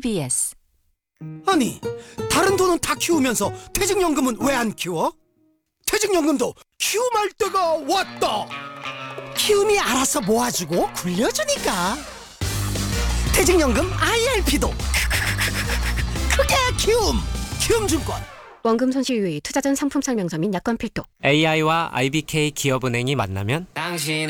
TBS. 아니, 다른 돈은 다 키우면서 퇴직연금은 왜 안 키워? 퇴직연금도 키움할 때가 왔다. 키움이 알아서 모아주고 굴려주니까. 퇴직연금 IRP도 그게 키움증권. 원금 손실 유의, 투자 전 상품 설명서 및 약관 필독. AI와 IBK 기업은행이 만나면 당신은